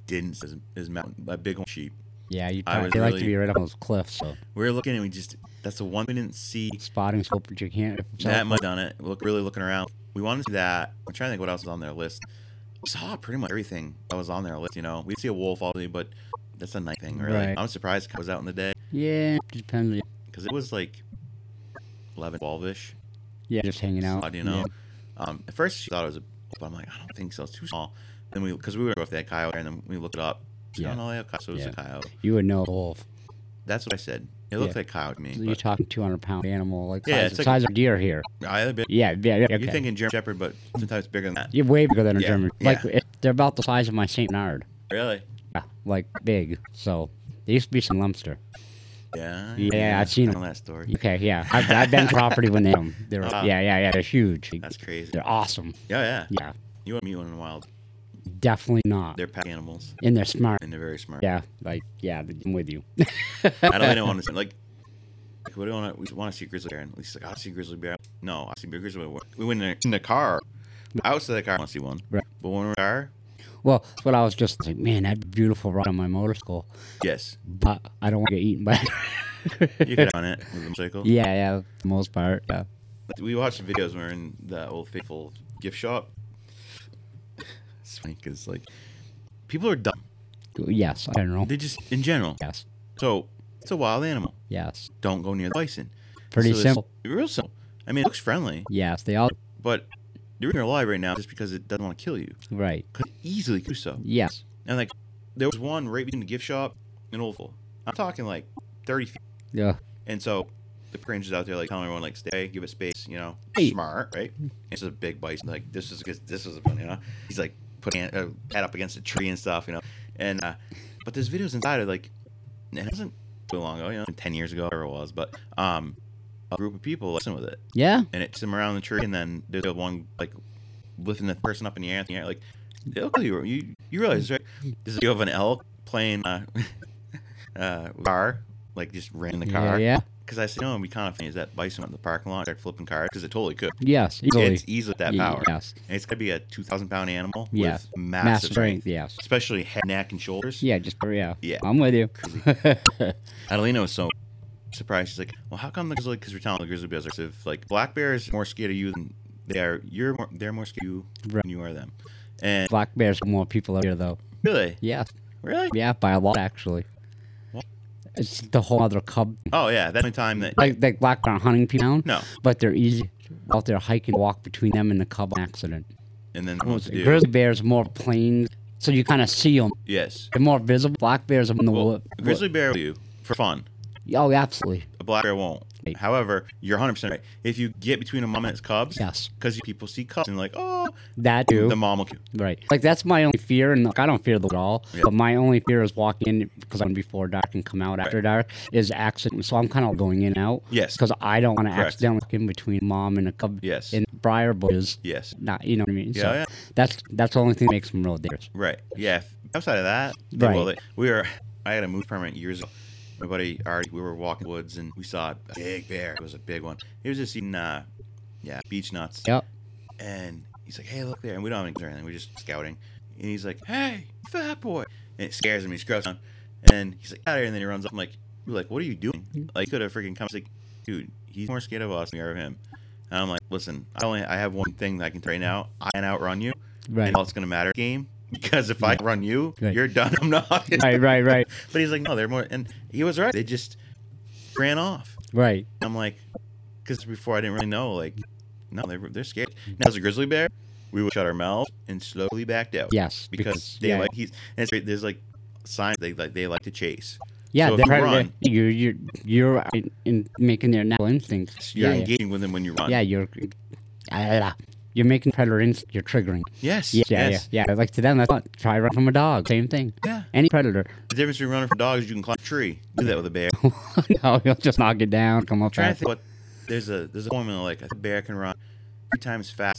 didn't see his mountain, a big sheep. Yeah, they like to be right up on those cliffs. So we were looking and that's the one we didn't see. Spotting scope, but you can't. That might have done it. Really looking around. We wanted to see that. I'm trying to think what else was on their list. We saw pretty much everything that was on their list. We didn't see a wolf, obviously, but that's a night thing, really. Right. I'm surprised it was out in the day. Yeah, it depends. Because it was like 11, 12-ish. Yeah, just hanging out. Yeah. At first, she thought it was but I'm like, I don't think so. It's too small. Then because we were with that coyote, and then we looked it up. Yeah. No, they have coyote, so it's a coyote. You would know a wolf. That's what I said. It looks like coyote to me. So you're talking 200-pound animal, like it's the size of deer here. Okay. Yeah. Okay. You're thinking German Shepherd, but sometimes bigger than that. You're way bigger than a German. Yeah. Like they're about the size of my Saint Bernard. Really? Yeah, like big. So they used to be some Lemster. Yeah, I've seen them. That story. Okay, yeah, I've been to property when they're they're huge. That's crazy. They're awesome. Yeah. Yeah. You want to meet one in the wild? Definitely not. They're pack animals. And they're smart. And they're very smart. Yeah, I'm with you. I don't want to like. What do we want to see a grizzly bear? And he's like, I see a grizzly bear. No, I see a grizzly bear. We went in the car. Outside the car, I want to see one. Right. But when we're in the car. Well, that's what I was just like, man, that'd be beautiful ride on my motorcycle. Yes. But I don't want to get eaten by it. You get on it with a motorcycle? Yeah, for the most part, yeah. We watched the videos when we were in the Old Faithful gift shop. It's funny because, like, people are dumb. Yes, I don't know. They just, in general. Yes. So, it's a wild animal. Yes. Don't go near the bison. Pretty simple. Real simple. I mean, it looks friendly. Yes, they all. But you're alive right now just because it doesn't want to kill you. Right. Could easily do so. Yes. And, like, there was one right between the gift shop and Old Faithful. I'm talking, like, 30 feet. Yeah. And so the rangers out there, like, telling everyone, like, stay, give it space, Hey. Smart, right? This is a big bison. Like, this is fun, He's, like, putting head up against a tree and stuff, And, but there's videos inside of, like, and it wasn't too long ago, 10 years ago, whatever it was, but, a group of people listen with it. Yeah. And it's them around the tree, and then there's one, like, lifting the person up in the air, like, they'll kill you. You realize, right? This is you have an elk playing, car, like, just ran in the car. Yeah. Because I said, it'd be kind of funny is that bison went in the parking lot, started flipping cars, because it totally could. Yes, easily. It's easily that power. Yes. And it's got to be a 2,000-pound animal Yes. with massive strength. Yes. Especially head, neck, and shoulders. Yeah, Yeah. I'm with you. Adelina was so surprised. She's like, well, how come the grizzly, because we're telling the grizzly bears are aggressive. Like, black bears are more scared of you than they are. They're more scared of you than you are them. And black bears are more people out here, though. Really? Yes. Really? Yeah, by a lot, actually. What? It's the whole other cub. Oh, yeah. That's the time that... Like black bear hunting people down? No. But they're easy out there hiking, walk between them and the cub accident. And then what to do? Grizzly bears are more plain, so you kind of see them. Yes. They're more visible. Black bears are in the wood. A grizzly bear will do for fun. Oh, absolutely. A black bear won't. Right. However, you're 100% right. If you get between a mom and its cubs, yes, because people see cubs and like, oh, that too. The mom will kill. Right. Like that's my only fear, and like, I don't fear the at all. Yeah. But my only fear is walking in because I'm before dark and come out after dark is accident. So I'm kind of going in and out. Yes. Because I don't want to accidentally look in between mom and a cub. Yes. In briar bushes. Yes. Not, you know what I mean. Yeah. So Yeah. That's the only thing that makes them real dangerous. Right. Yeah. Outside of that, right. I had a moose permit years ago. My buddy Artie, we were walking in the woods and we saw a big bear. It was a big one. He was just eating, beech nuts. Yep. And he's like, hey, look there. And we don't have any or anything. We're just scouting. And he's like, hey, fat boy. And it scares him. He scrubs down. And he's like, out of here. And then he runs up. I'm like, what are you doing? Like, he could have freaking come. He's like, dude, he's more scared of us than we are of him. And I'm like, listen, I have one thing that I can tell you now. I can outrun you. Right. And all it's going to matter game. Because if I run you, you're done. I'm not. Right. But he's like, no, they're more. And he was right. They just ran off. Right. I'm like, because before I didn't really know. Like, no, they're scared. Now, as a grizzly bear, we would shut our mouths and slowly backed out. Yes. Because they like there's like signs they like to chase. Yeah, so if you run, you're in making their natural instincts. You're engaging with them when you run. Yeah, you're making predator instinct. You're triggering. Yes. Yeah. Like to them, that's not try run from a dog. Same thing. Yeah. Any predator. The difference between running from dogs is you can climb a tree. Do that with a bear. No, he'll just knock it down. Come up. I'm trying to think what there's a formula like a bear can run 3 times fast